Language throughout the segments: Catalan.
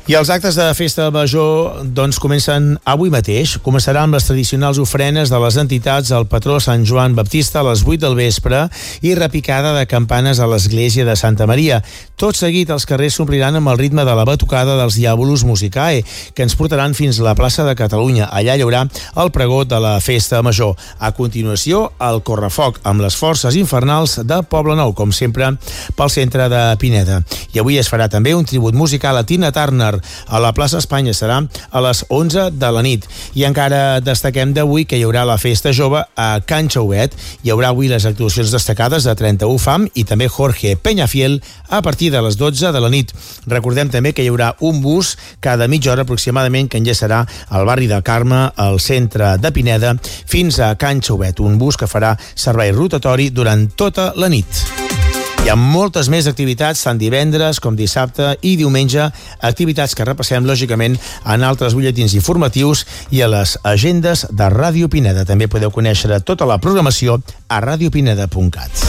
I els actes de festa major comencen avui mateix. Començarà amb les tradicionals ofrenes de les entitats al patró Sant Joan Baptista a les 8 del vespre i repicada de campanes a l'església de Santa Maria. Tot seguit, els carrers s'ompliran amb el ritme de la batucada dels Diabolus Musicae, que ens portaran fins a la plaça de Catalunya. Allà hi haurà el pregó de la festa major. A continuació, el correfoc amb les forces infernals de Poblenou, com sempre, pel centre de Pineda. I avui es farà també un tribut musical a Tina Turner. A la plaça Espanya serà a les 11 de la nit. I encara destaquem d'avui que hi haurà la festa jove a Can Xauet. Hi haurà avui les actuacions destacades de 31 Fam i també Jorge Peñafiel a partir de les 12 de la nit. Recordem també que hi haurà un bus cada mitja hora aproximadament que enllaçarà al barri del Carme, al centre de Pineda, fins a Can Xauet. Un bus que farà servei rotatori durant tota la nit. Hi ha moltes més activitats, tant divendres com dissabte i diumenge, activitats que repassem, lògicament, en altres butlletins informatius i a les agendes de Ràdio Pineda. També podeu conèixer tota la programació a radiopineda.cat.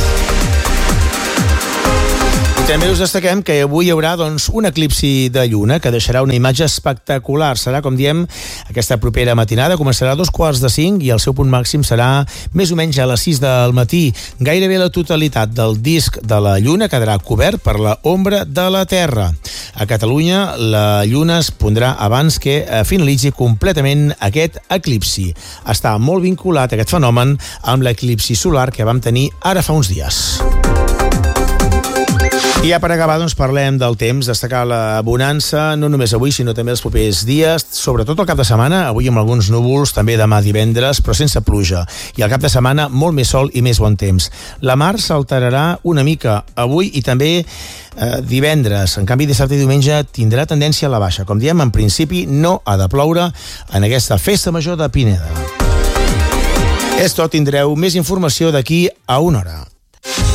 També us destaquem que avui hi haurà un eclipsi de lluna que deixarà una imatge espectacular. Serà, com diem, aquesta propera matinada. Començarà a 4:45 i el seu punt màxim serà més o menys a les 6 del matí. Gairebé la totalitat del disc de la lluna quedarà cobert per la ombra de la Terra. A Catalunya, la lluna es pondrà abans que finalitzi completament aquest eclipsi. Està molt vinculat aquest fenomen amb l'eclipsi solar que vam tenir ara fa uns dies. I ja per acabar, parlem del temps, destacar la bonança, no només avui, sinó també els propers dies, sobretot el cap de setmana, avui amb alguns núvols, també demà divendres, però sense pluja. I al cap de setmana, molt més sol i més bon temps. La mar s'alterarà una mica avui i també divendres. En canvi, dissabte i diumenge tindrà tendència a la baixa. Com diem, en principi no ha de ploure en aquesta festa major de Pineda. És tot, tindreu més informació d'aquí a una hora.